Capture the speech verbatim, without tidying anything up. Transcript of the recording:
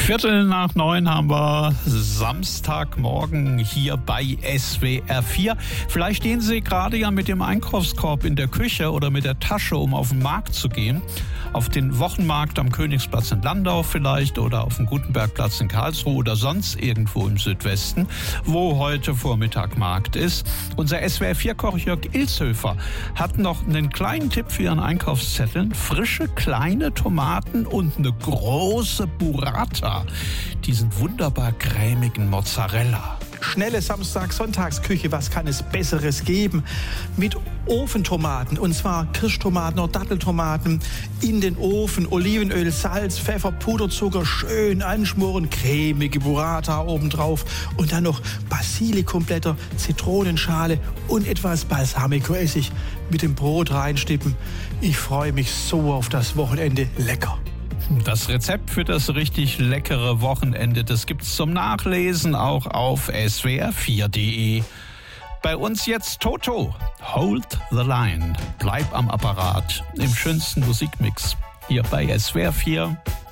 Viertel nach neun haben wir Samstagmorgen hier bei S W R vier. Vielleicht stehen Sie gerade ja mit dem Einkaufskorb in der Küche oder mit der Tasche, um auf den Markt zu gehen. Auf den Wochenmarkt am Königsplatz in Landau vielleicht oder auf dem Gutenbergplatz in Karlsruhe oder sonst irgendwo im Südwesten, wo heute Vormittag Markt ist. Unser S W R vier-Koch Jörg Ilshöfer hat noch einen kleinen Tipp für Ihren Einkaufszetteln. Frische, kleine Tomaten und eine große Burrata. Diesen wunderbar cremigen Mozzarella. Schnelle Samstag-Sonntagsküche, was kann es Besseres geben? Mit Ofentomaten, und zwar Kirschtomaten oder Datteltomaten in den Ofen, Olivenöl, Salz, Pfeffer, Puderzucker, schön anschmoren, cremige Burrata obendrauf und dann noch Basilikumblätter, Zitronenschale und etwas Balsamicoessig mit dem Brot reinstippen. Ich freue mich so auf das Wochenende. Lecker! Das Rezept für das richtig leckere Wochenende, das gibt's zum Nachlesen auch auf S W R vier punkt de. Bei uns jetzt Toto, Hold the Line. Bleib am Apparat im schönsten Musikmix hier bei S W R vier.